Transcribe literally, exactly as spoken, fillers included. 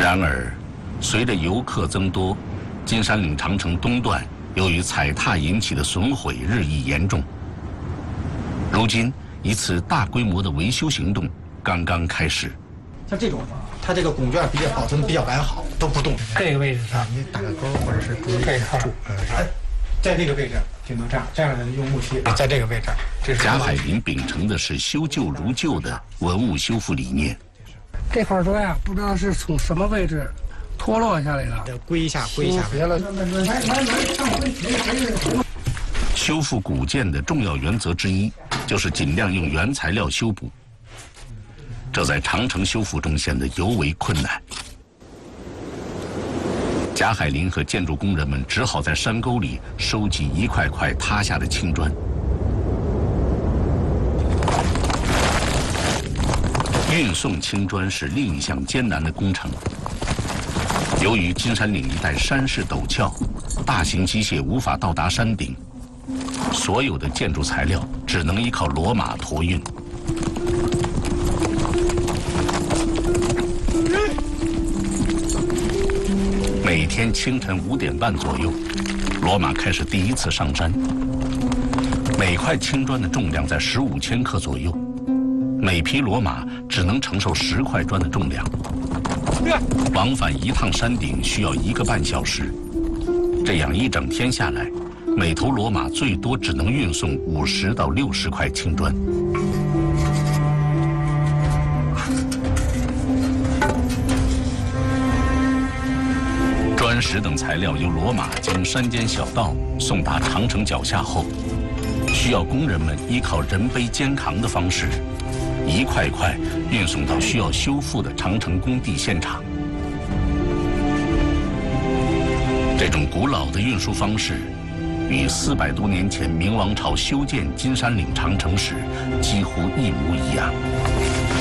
然而，随着游客增多，金山岭长城东段由于踩踏引起的损毁日益严重。如今，一次大规模的维修行动刚刚开始。 像这种，它这个拱券比较保存的比较完好，都不动。 这个位置上， 你打个勾或者是注意这一块， 呃，在这个位置顶到这样，这样的用木漆在这个位置。这是贾海林秉承的是修旧如旧的文物修复理念。 这块砖呀，不知道是从什么位置脱落下来的， 归一下，归一下。 了。 修复古建的重要原则之一，就是尽量用原材料修补。这在长城修复中显得尤为困难。贾海林和建筑工人们只好在山沟里收集一块块塌下的青砖。运送青砖是另一项艰难的工程。由于金山岭一带山势陡峭，大型机械无法到达山顶，所有的建筑材料只能依靠骡马驮运。每天清晨五点半左右，骡马开始第一次上山。每块青砖的重量在十五千克左右，每匹骡马只能承受十块砖的重量。往返一趟山顶需要一个半小时，这样一整天下来，每头骡马最多只能运送五十到六十块青砖。砖石等材料由骡马经山间小道送达长城脚下后，需要工人们依靠人背肩扛的方式，一块块运送到需要修复的长城工地现场。这种古老的运输方式，与四百多年前明王朝修建金山岭长城时几乎一模一样。